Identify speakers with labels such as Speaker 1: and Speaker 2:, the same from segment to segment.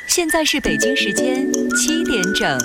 Speaker 1: 现在是北京时间7点整。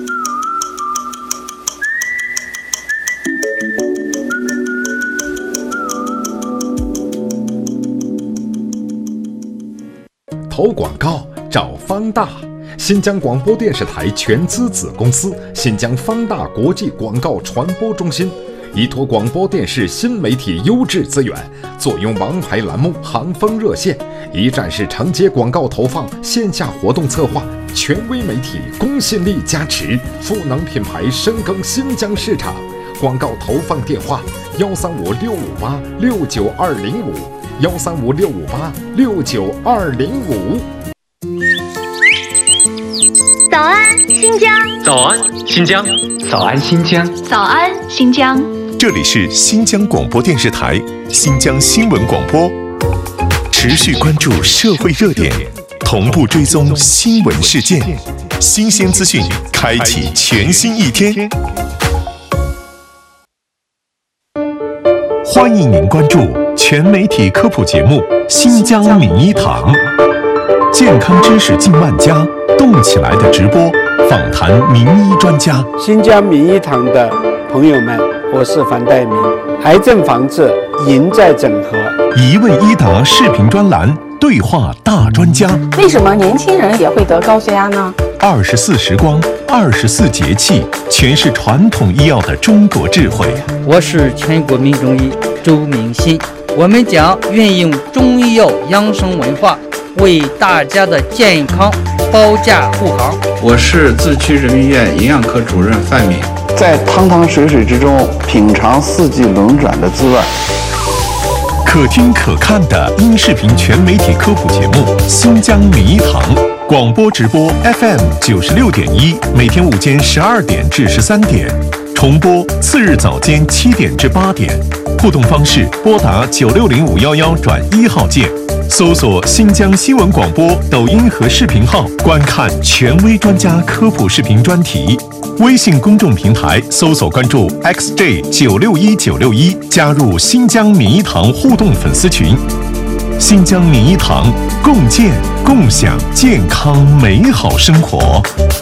Speaker 2: 投广告找方大，新疆广播电视台全资子公司新疆方大国际广告传播中心，依托广播电视新媒体优质资源，坐拥王牌栏目行风热线，一站式承接广告投放、线下活动策划，权威媒体公信力加持，赋能品牌深耕新疆市场。广告投放电话：135658658，13565869205。
Speaker 3: 早安新疆，
Speaker 4: 早安新疆，早安新疆，
Speaker 3: 早安新疆。
Speaker 5: 这里是新疆广播电视台新疆新闻广播，持续关注社会热点，同步追踪新闻事件，新鲜资讯，开启全新一天。欢迎您关注全媒体科普节目《新疆名医堂》，健康知识近万家，动起来的直播，访谈名医专家。
Speaker 6: 新疆名医堂的朋友们，我是樊岱明。癌症防治赢在整合，
Speaker 5: 一问一答视频专栏，对话大专家。
Speaker 7: 为什么年轻人也会得高血压呢
Speaker 5: ？24时光，24节气，全是传统医药的中国智慧。
Speaker 8: 我是全国名中医周明新，我们将运用中医药养生文化，为大家的健康保驾护航。
Speaker 9: 我是自区人民医院营养科主任范敏，
Speaker 10: 在汤汤水水之中品尝四季轮转的滋味。
Speaker 5: 可听可看的音视频全媒体科普节目《新疆名医堂》，广播直播 FM96.1，每天午间12点至13点，重播次日早间7点至8点。互动方式：拨打960511转1号键，搜索新疆新闻广播抖音和视频号，观看权威专家科普视频专题。微信公众平台搜索关注 XJ961961，加入新疆名医堂互动粉丝群。新疆名医堂，共建共享健康美好生活。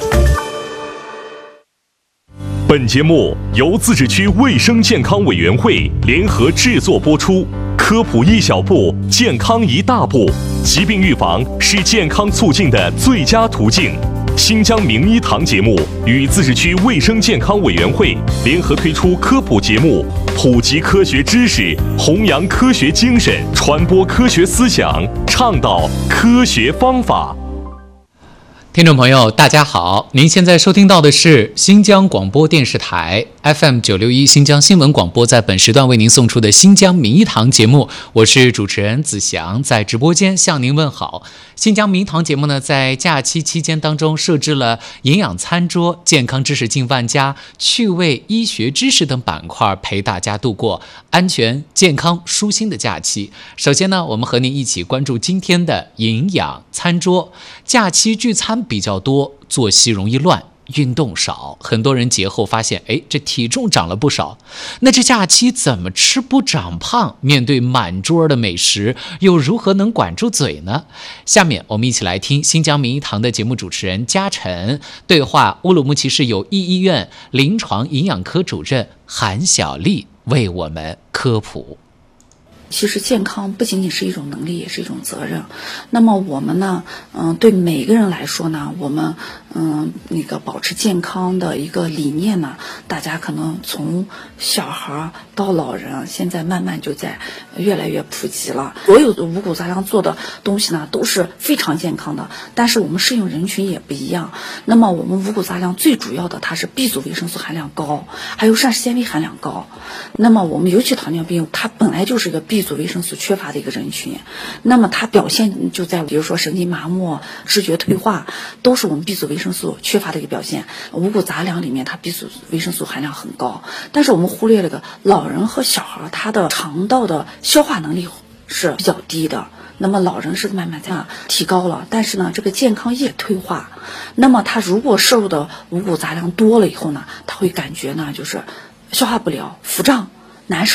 Speaker 11: 本节目由自治区卫生健康委员会联合制作播出，科普一小步，健康一大步。疾病预防是健康促进的最佳途径。新疆名医堂节目与自治区卫生健康委员会联合推出科普节目，普及科学知识，弘扬科学精神，传播科学思想，倡导科学方法。
Speaker 12: 听众朋友大家好，您现在收听到的是新疆广播电视台 FM961 新疆新闻广播在本时段为您送出的新疆名医堂节目，我是主持人子祥，在直播间向您问好。新疆名医堂节目呢，在假期期间当中设置了营养餐桌、健康知识近万家、趣味医学知识等板块，陪大家度过安全、健康、舒心的假期。首先呢，我们和您一起关注今天的营养餐桌。假期聚餐比较多，作息容易乱，运动少，很多人节后发现，这体重长了不少。那这假期怎么吃不长胖？面对满桌的美食，又如何能管住嘴呢？下面我们一起来听新疆名医堂的节目主持人嘉晨对话乌鲁木齐市友谊医院临床营养科主任韩小丽，为我们科普。
Speaker 13: 其实健康不仅仅是一种能力，也是一种责任。那么我们呢，对每个人来说呢，我们保持健康的一个理念呢，大家可能从小孩到老人，现在慢慢就在越来越普及了。所有的五谷杂粮做的东西呢，都是非常健康的，但是我们适应人群也不一样。那么我们五谷杂粮最主要的，它是 B 族维生素含量高，还有膳食纤维含量高。那么我们尤其糖尿病，它本来就是一个 B 族维生素缺乏的一个人群，那么它表现就在比如说神经麻木、知觉退化，都是我们 B 族维生素缺乏的一个表现。五谷杂粮里面它 B 族维生素含量很高，但是我们忽略了个老人和小孩，他的肠道的消化能力是比较低的。那么老人是慢慢在提高了，但是呢，这个健康也退化。那么他如果摄入的五谷杂粮多了以后呢，他会感觉呢就是消化不了、腹胀、难受。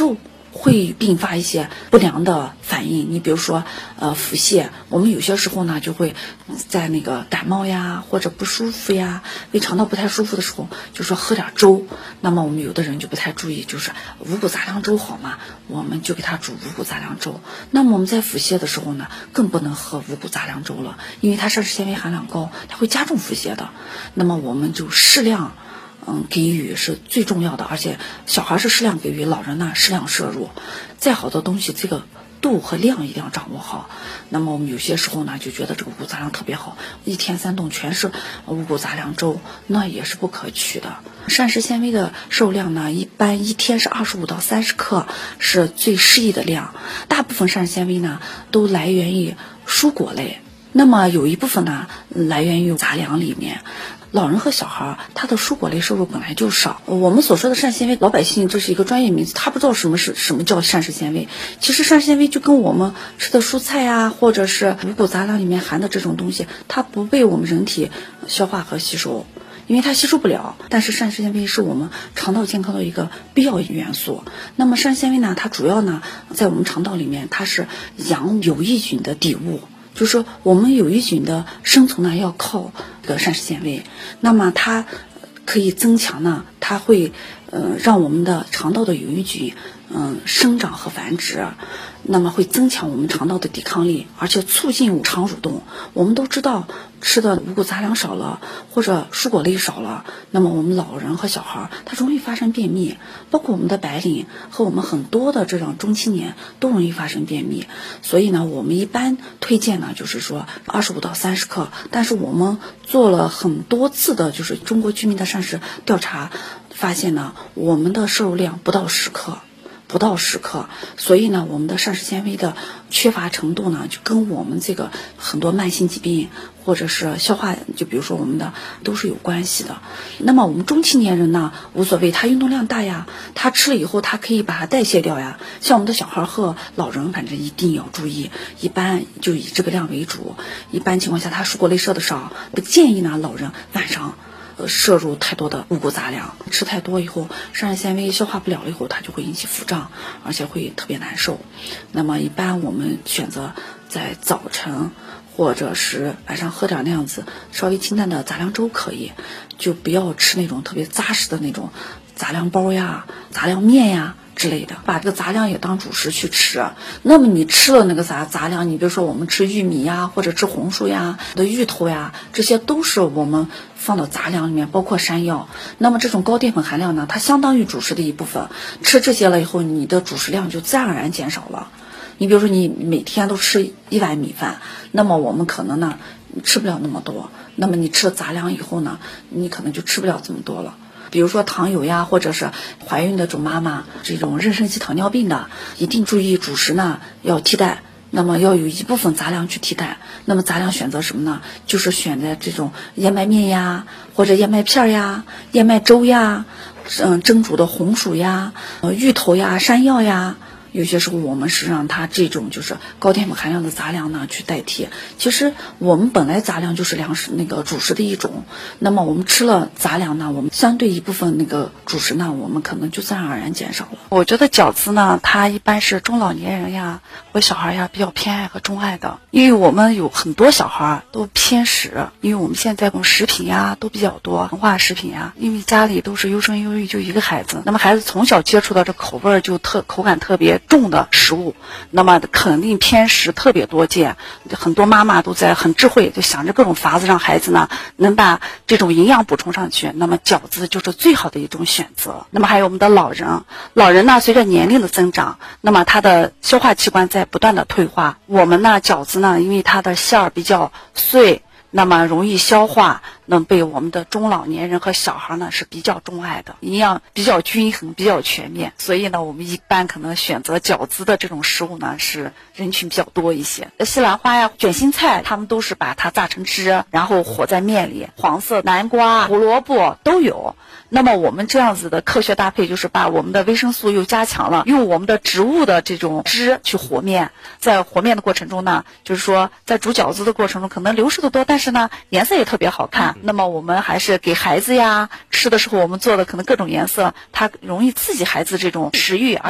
Speaker 13: 会并发一些不良的反应。你比如说腹泻，我们有些时候呢就会在那个感冒呀或者不舒服呀，胃肠道不太舒服的时候，就说喝点粥。那么我们有的人就不太注意，就是五谷杂粮粥好嘛，我们就给他煮五谷杂粮粥。那么我们在腹泻的时候呢，更不能喝五谷杂粮粥了，因为它膳食纤维含量高，它会加重腹泻的。那么我们就适量给予是最重要的，而且小孩是适量给予，老人呢适量摄入。再好的东西，这个度和量一定要掌握好。那么我们有些时候呢就觉得这个五谷杂粮特别好，一天3顿全是五谷杂粮粥，那也是不可取的。膳食纤维的摄入量呢，一般一天是25到30克是最适宜的量。大部分膳食纤维呢都来源于蔬果类，那么有一部分呢来源于杂粮里面。老人和小孩他的蔬果类摄入本来就少，我们所说的膳食纤维，老百姓这是一个专业名词，他不知道什么叫膳食纤维。其实膳食纤维就跟我们吃的蔬菜啊，或者是五谷杂粮里面含的这种东西，它不被我们人体消化和吸收，因为它吸收不了。但是膳食纤维是我们肠道健康的一个必要元素。那么膳食纤维呢，它主要呢在我们肠道里面，它是养有益菌的底物。就是说我们有益菌的生存呢要靠这个膳食纤维，那么它可以增强呢，它会让我们的肠道的有益菌生长和繁殖，那么会增强我们肠道的抵抗力，而且促进肠蠕动。我们都知道吃的五谷杂粮少了或者蔬果类少了，那么我们老人和小孩他容易发生便秘，包括我们的白领和我们很多的这种中青年都容易发生便秘。所以呢我们一般推荐呢就是说25到30克，但是我们做了很多次的就是中国居民的膳食调查，发现呢我们的摄入量不到10克，所以呢我们的膳食纤维的缺乏程度呢就跟我们这个很多慢性疾病或者是消化，就比如说我们的都是有关系的。那么我们中青年人呢无所谓，他运动量大呀，他吃了以后他可以把它代谢掉呀。像我们的小孩和老人反正一定要注意，一般就以这个量为主。一般情况下他蔬果类摄的少，不建议呢老人晚上摄入太多的五谷杂粮，吃太多以后膳食纤维消化不了了以后，它就会引起腹胀，而且会特别难受。那么一般我们选择在早晨或者是晚上喝点那样子稍微清淡的杂粮粥可以，就不要吃那种特别扎实的那种杂粮包呀、杂粮面呀之类的，把这个杂粮也当主食去吃。那么你吃了那个杂粮，你比如说我们吃玉米呀，或者吃红薯呀、的芋头呀，这些都是我们放到杂粮里面，包括山药。那么这种高淀粉含量呢，它相当于主食的一部分。吃这些了以后，你的主食量就自然而然减少了。你比如说你每天都吃1碗米饭，那么我们可能呢吃不了那么多。那么你吃了杂粮以后呢，你可能就吃不了这么多了。比如说糖友呀，或者是怀孕的准妈妈，这种妊娠期糖尿病的，一定注意主食呢要替代，那么要有一部分杂粮去替代。那么杂粮选择什么呢？就是选择这种燕麦面呀，或者燕麦片呀、燕麦粥呀，蒸煮的红薯呀、芋头呀、山药呀。有些时候我们是让它这种就是高淀粉含量的杂粮呢去代替。其实我们本来杂粮就是粮食那个主食的一种，那么我们吃了杂粮呢，我们相对一部分那个主食呢，我们可能就自然而然减少了。我觉得饺子呢，它一般是中老年人呀或小孩呀比较偏爱和钟爱的，因为我们有很多小孩都偏食，因为我们现在食品呀都比较多，文化食品呀，因为家里都是优生优育，就一个孩子，那么孩子从小接触到这口味就口感特别重的食物，那么肯定偏食特别多见。很多妈妈都在很智慧，就想着各种法子让孩子呢能把这种营养补充上去，那么饺子就是最好的一种选择。那么还有我们的老人呢，随着年龄的增长，那么他的消化器官在不断的退化。我们呢饺子呢，因为它的馅儿比较碎，那么容易消化，能被我们的中老年人和小孩呢是比较钟爱的，营养比较均衡，比较全面。所以呢我们一般可能选择饺子的这种食物呢是人群比较多一些。西兰花呀、卷心菜，他们都是把它榨成汁，然后和在面里。黄色南瓜、胡萝卜都有。那么我们这样子的科学搭配，就是把我们的维生素又加强了，用我们的植物的这种汁去和面。在和面的过程中呢，就是说在煮饺子的过程中可能流失的多，但是呢颜色也特别好看。那么我们还是给孩子呀吃的时候，我们做的可能各种颜色，它容易刺激孩子这种食欲，而且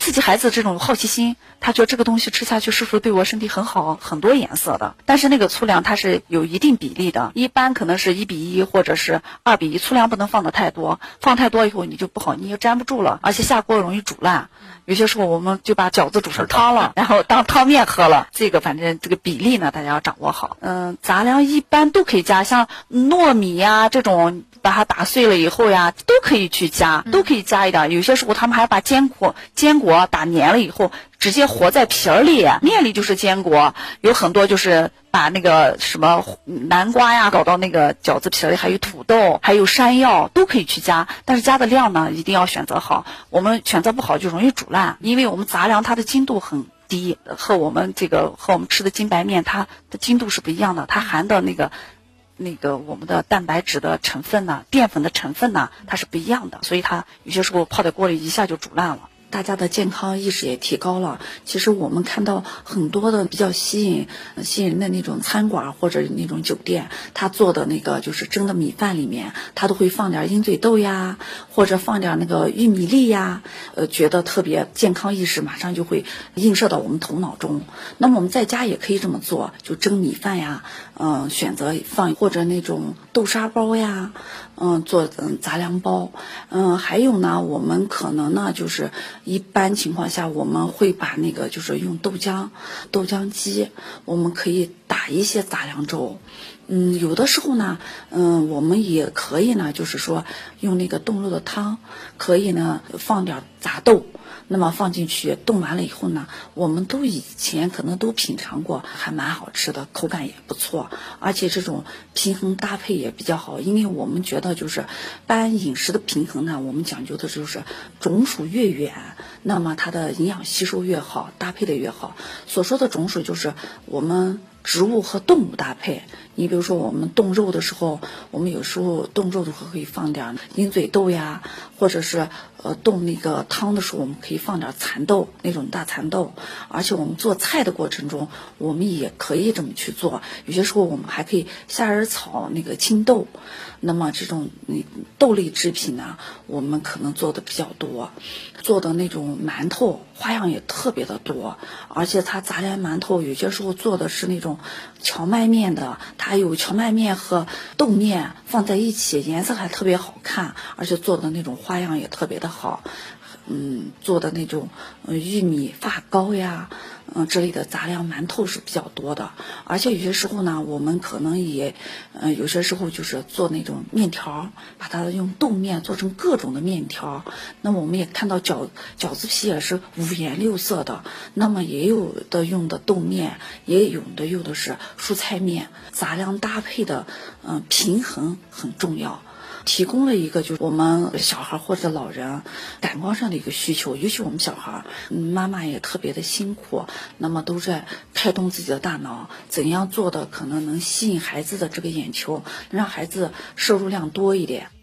Speaker 13: 刺激孩子这种好奇心，他觉得这个东西吃下去是不是对我身体很好，很多颜色的。但是那个粗粮它是有一定比例的，一般可能是1:1或者是2:1，粗粮不能放的太多，放太多以后你就不好捏，粘不住了，而且下锅容易煮烂。有些时候我们就把饺子煮成汤了，然后当汤面喝了。这个反正这个比例呢，大家要掌握好。杂粮一般都可以加，像糯米呀这种，把它打碎了以后呀，都可以去加，都可以加一点。有些时候他们还把坚果打黏了以后，直接和在皮儿里，面里就是坚果。有很多就是把那个什么南瓜呀搞到那个饺子皮里，还有土豆，还有山药都可以去加，但是加的量呢一定要选择好。我们选择不好就容易煮烂，因为我们杂粮它的筋度很低，和我们吃的精白面它的筋度是不一样的，它含的那个我们的蛋白质的成分呢，淀粉的成分呢，它是不一样的，所以它有些时候泡在锅里一下就煮烂了。大家的健康意识也提高了。其实我们看到很多的比较吸引人的那种餐馆或者那种酒店，他做的那个就是蒸的米饭里面，他都会放点鹰嘴豆呀，或者放点那个玉米粒呀，觉得特别健康意识马上就会映射到我们头脑中。那么我们在家也可以这么做，就蒸米饭呀，选择放或者那种豆沙包呀，做杂粮包，还有呢，我们可能呢就是一般情况下我们会把那个就是用豆浆机，我们可以打一些杂粮粥。有的时候呢，我们也可以呢，就是说用那个冻肉的汤，可以呢放点杂豆，那么放进去冻完了以后呢，我们都以前可能都品尝过，还蛮好吃的，口感也不错，而且这种平衡搭配也比较好。因为我们觉得就是搬饮食的平衡呢，我们讲究的就是种属越远，那么它的营养吸收越好，搭配的越好。所说的种属就是我们植物和动物搭配。你比如说我们冻肉的时候，我们有时候冻肉的时候可以放点鹰嘴豆呀，或者是冻那个汤的时候我们可以放点蚕豆，那种大蚕豆。而且我们做菜的过程中我们也可以这么去做，有些时候我们还可以虾仁炒那个青豆。那么这种豆类制品呢，我们可能做的比较多，做的那种馒头花样也特别的多，而且它杂粮馒头有些时候做的是那种荞麦面的，它有荞麦面和豆面放在一起，颜色还特别好看，而且做的那种花样也特别的好。做的那种玉米发糕呀，之类的杂粮馒头是比较多的。而且有些时候呢，我们可能也有些时候就是做那种面条，把它用豆面做成各种的面条。那么我们也看到饺子皮也是五颜六色的，那么也有的用的豆面，也有的用的是蔬菜面。杂粮搭配的平衡很重要，提供了一个就是我们小孩或者老人感官上的一个需求。尤其我们小孩，妈妈也特别的辛苦，那么都在开动自己的大脑，怎样做的可能能吸引孩子的这个眼球，让孩子摄入量多一点。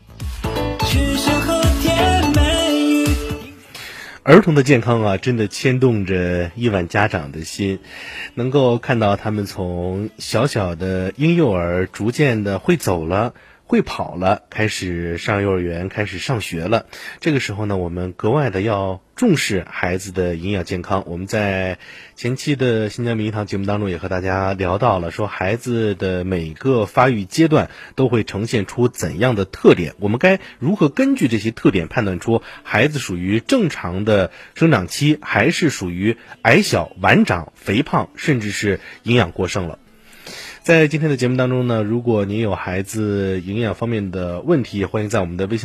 Speaker 14: 儿童的健康啊，真的牵动着亿万家长的心，能够看到他们从小小的婴幼儿逐渐的会走了，会跑了，开始上幼儿园，开始上学了。这个时候呢，我们格外的要重视孩子的营养健康。我们在前期的新疆名医堂节目当中也和大家聊到了，说孩子的每个发育阶段都会呈现出怎样的特点，我们该如何根据这些特点判断出孩子属于正常的生长期，还是属于矮小、晚长、肥胖，甚至是营养过剩了。在今天的节目当中呢，如果您有孩子营养方面的问题，欢迎在我们的微信